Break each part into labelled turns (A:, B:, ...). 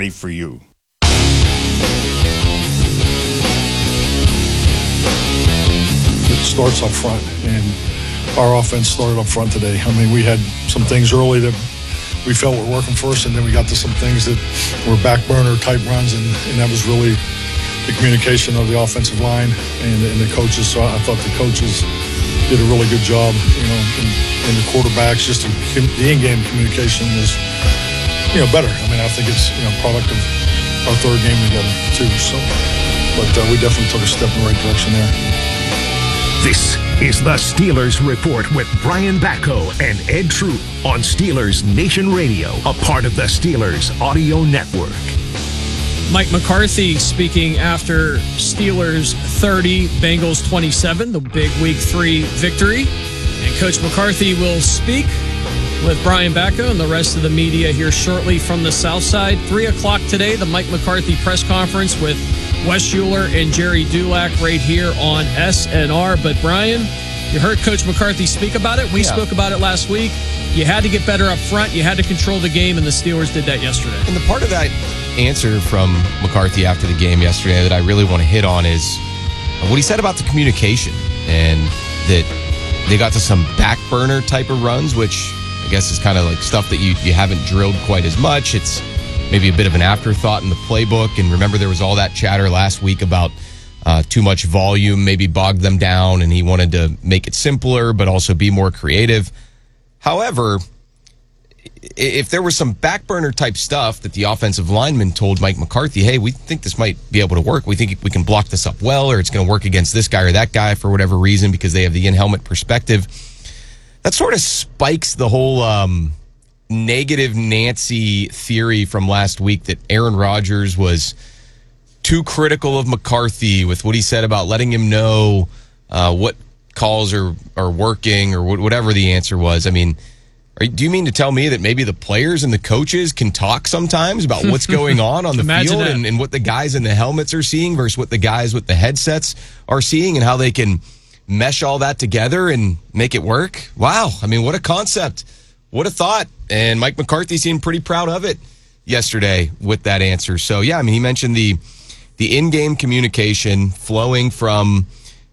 A: for you.
B: It starts up front, and our offense started up front today. I mean, we had some things early that we felt were working for us, and then we got to some things that were back burner type runs, and that was really the communication of the offensive line and the coaches. So I thought the coaches did a really good job, and the quarterbacks, just the in-game communication was, better. I mean, I think it's, product of our third game together too. So, but we definitely took a step in the right direction there.
C: This is the Steelers Report with Brian Batko and Ed Troop on Steelers Nation Radio, a part of the Steelers Audio Network.
D: Mike McCarthy speaking after Steelers 30, Bengals 27, the big Week 3 victory. And Coach McCarthy will speak with Brian Batko and the rest of the media here shortly from the South Side. 3 o'clock today, the Mike McCarthy press conference with Wes Schuler and Jerry Dulac right here on SNR. But Brian, you heard Coach McCarthy speak about it. We spoke about it last week. You had to get better up front. You had to control the game, and the Steelers did that yesterday.
E: And the part of that answer from McCarthy after the game yesterday that I really want to hit on is what he said about the communication, and that they got to some back burner type of runs, which I guess is kind of like stuff that you haven't drilled quite as much. It's maybe a bit of an afterthought in the playbook. And remember, there was all that chatter last week about too much volume maybe bogged them down, and he wanted to make it simpler but also be more creative. However, if there was some back burner type stuff that the offensive lineman told Mike McCarthy, hey, we think this might be able to work. We think we can block this up well, or it's going to work against this guy or that guy for whatever reason because they have the in-helmet perspective. That sort of spikes the whole negative Nancy theory from last week that Aaron Rodgers was too critical of McCarthy with what he said about letting him know what calls are working or whatever the answer was. I mean, do you mean to tell me that maybe the players and the coaches can talk sometimes about what's going on the field and what the guys in the helmets are seeing versus what the guys with the headsets are seeing and how they can mesh all that together and make it work? Wow. I mean, what a concept. What a thought. And Mike McCarthy seemed pretty proud of it yesterday with that answer. So, yeah, I mean, he mentioned the in-game communication flowing from,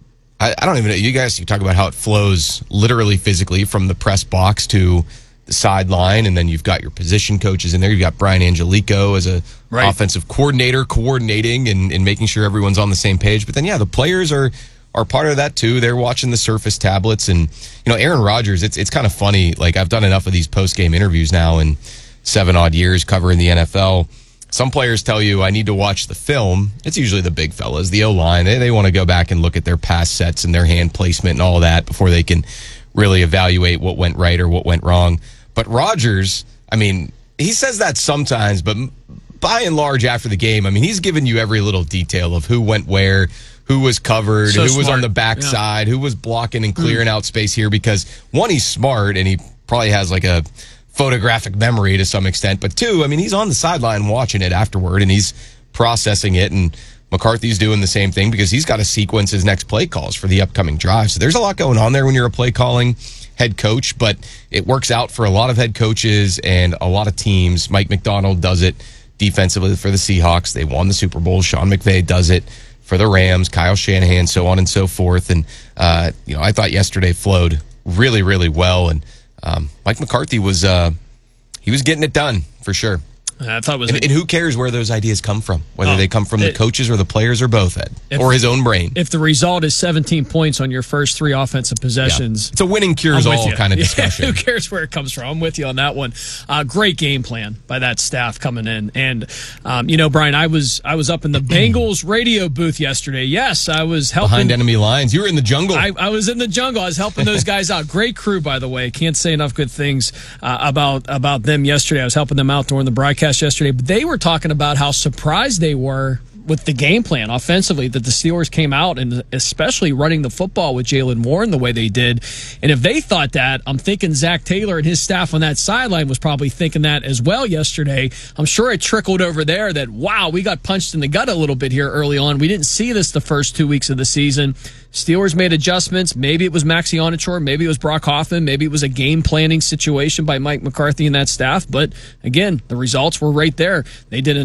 E: I don't even know, you talk about how it flows literally physically from the press box to the sideline, and then you've got your position coaches in there. You've got Brian Angelico as a offensive coordinator coordinating and making sure everyone's on the same page. But then, yeah, the players are part of that too. They're watching the Surface tablets, and Aaron Rodgers. It's kind of funny. Like, I've done enough of these post-game interviews now in 7-odd years covering the NFL. Some players tell you I need to watch the film. It's usually the big fellas, the O-line. They want to go back and look at their pass sets and their hand placement and all that before they can really evaluate what went right or what went wrong. But Rodgers, I mean, he says that sometimes, but by and large after the game, I mean, he's given you every little detail of who went where, who was covered, who was on the backside, who was blocking and clearing out space here, because one, he's smart and he probably has like a photographic memory to some extent, but two, I mean, he's on the sideline watching it afterward and he's processing it, and McCarthy's doing the same thing because he's got to sequence his next play calls for the upcoming drive. So there's a lot going on there when you're a play calling head coach, but it works out for a lot of head coaches and a lot of teams. Mike McDonald does it defensively for the Seahawks. They won the Super Bowl. Sean McVay does it for the Rams, Kyle Shanahan, so on and so forth. And, I thought yesterday flowed really, really well. And Mike McCarthy was getting it done for sure.
D: I thought it was,
E: and who cares where those ideas come from, whether they come from the coaches or the players or both, Ed, or his own brain.
D: If the result is 17 points on your first 3 offensive possessions,
E: it's a winning cures all kind of discussion.
D: Who cares where it comes from? I'm with you on that one. Great game plan by that staff coming in, and Brian, I was up in the Bengals radio booth yesterday. Yes, I was helping
E: behind enemy lines. You were in the jungle.
D: I was in the jungle. I was helping those guys out. Great crew, by the way. Can't say enough good things about them yesterday. I was helping them out during the broadcast yesterday, but they were talking about how surprised they were with the game plan offensively that the Steelers came out, and especially running the football with Jaylen Warren the way they did. And if they thought that, I'm thinking Zach Taylor and his staff on that sideline was probably thinking that as well yesterday. I'm sure it trickled over there that, wow, we got punched in the gut a little bit here early on. We didn't see this the first 2 weeks of the season. Steelers made adjustments. Maybe it was Maxi Onachor. Maybe it was Brock Hoffman. Maybe it was a game planning situation by Mike McCarthy and that staff. But again, the results were right there. They did an